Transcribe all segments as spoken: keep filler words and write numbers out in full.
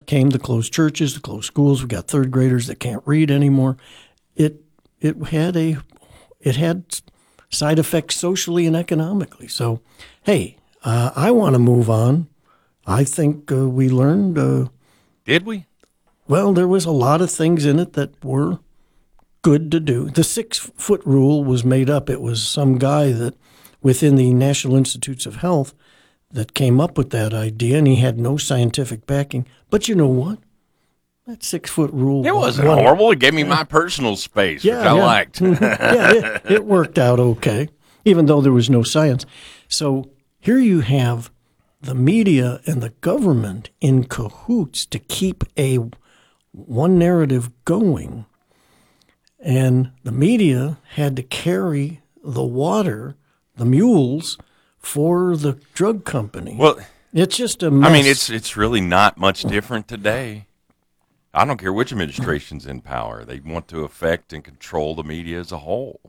came, the closed churches, the closed schools. We got third graders that can't read anymore. It it had a it had side effects socially and economically. So, hey, uh, I want to move on. I think uh, we learned. Uh, Did we? Well, there was a lot of things in it that were good to do. The six-foot rule was made up. It was some guy that within the National Institutes of Health that came up with that idea, and he had no scientific backing. But you know what? That six-foot rule. It wasn't one, horrible. It gave me my personal space, yeah, which I yeah. liked. yeah, it, it worked out okay, even though there was no science. So here you have the media and the government in cahoots to keep a one narrative going. And the media had to carry the water, the mules, for the drug company. Well, it's just a mess. I mean, it's it's really not much different today. I don't care which administration's in power. They want to affect and control the media as a whole,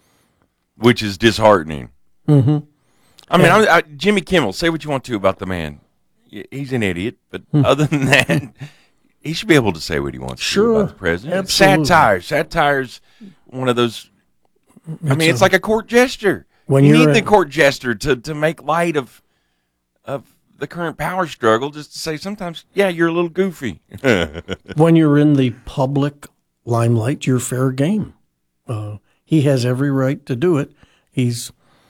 which is disheartening. Mm-hmm. I mean, I, I, Jimmy Kimmel, say what you want to about the man. He's an idiot, but other than that, he should be able to say what he wants sure, to about the president. Absolutely. Satire. Satire's one of those, I mean, it's, it's a, like a court jester. When you you're need a, the court jester to, to make light of of the current power struggle, just to say sometimes, yeah, you're a little goofy. When you're in the public limelight, you're fair game. Uh, he has every right to do it. He's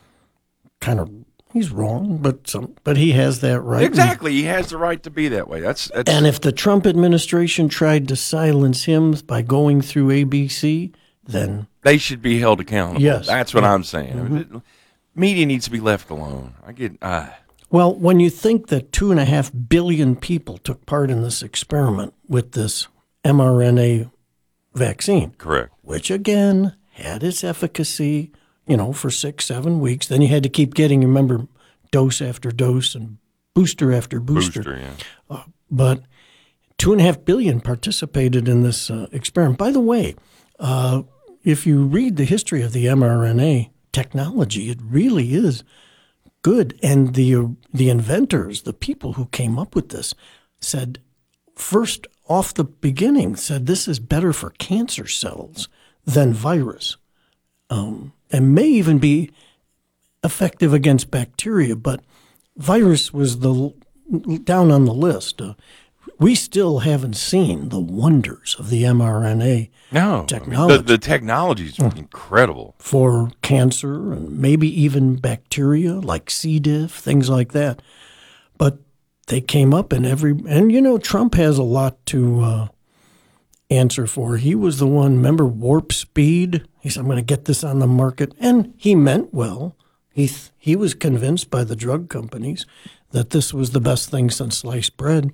kind of he's wrong, but some but he has that right. Exactly, he has the right to be that way. That's, that's and if the Trump administration tried to silence him by going through A B C, then they should be held accountable. Yes, that's what yeah. I'm saying. Mm-hmm. Media needs to be left alone. I get. Uh, Well, when you think that two and a half billion people took part in this experiment with this mRNA vaccine, correct, which again had its efficacy, you know, for six, seven weeks, then you had to keep getting, remember, dose after dose and booster after booster. Booster, yeah. Uh, but two and a half billion participated in this uh, experiment. By the way, uh, if you read the history of the mRNA technology, it really is good. And the uh, the inventors, the people who came up with this, said first off the beginning, said this is better for cancer cells than virus, um, and may even be effective against bacteria. But virus was the down on the list. Uh, we still haven't seen the wonders of the mRNA no, technology. I mean, the, the technology is mm. incredible. For cancer and maybe even bacteria like C. diff, things like that. But they came up in every – and, you know, Trump has a lot to uh, answer for. He was the one – remember Warp Speed? He said, I'm going to get this on the market. And he meant well. He th- He was convinced by the drug companies that this was the best thing since sliced bread.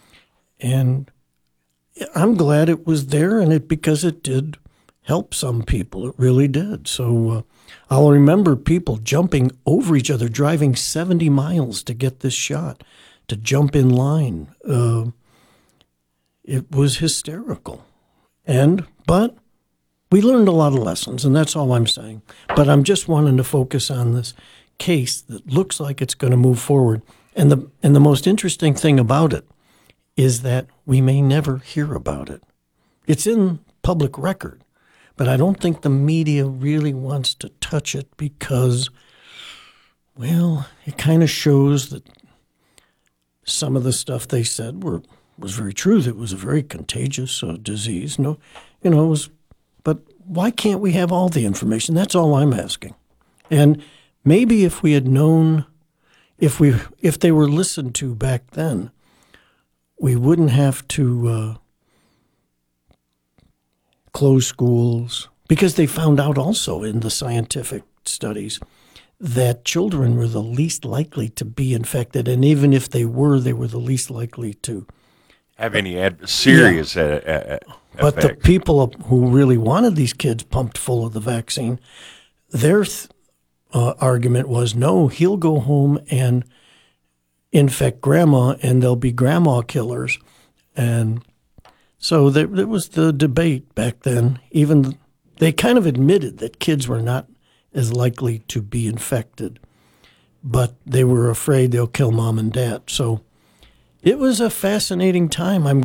And I'm glad it was there, and it because it did help some people. It really did. So uh, I'll remember people jumping over each other, driving seventy miles to get this shot, to jump in line. Uh, it was hysterical. And but we learned a lot of lessons, and that's all I'm saying. But I'm just wanting to focus on this case that looks like it's going to move forward. And the and the most interesting thing about it is that we may never hear about it. It's in public record, but I don't think the media really wants to touch it because, well, it kind of shows that some of the stuff they said were was very true. It was a very contagious uh, disease. No, you know, it was. But why can't we have all the information? That's all I'm asking. And maybe if we had known, if we if they were listened to back then, we wouldn't have to uh, close schools, because they found out also in the scientific studies that children were the least likely to be infected. And even if they were, they were the least likely to have any ad- serious yeah. a, a, a But the people who really wanted these kids pumped full of the vaccine, their th- uh, argument was, no, he'll go home and infect grandma, and there'll be grandma killers. And so there, there was the debate back then. Even they kind of admitted that kids were not as likely to be infected, but they were afraid they'll kill mom and dad. So it was a fascinating time. I'm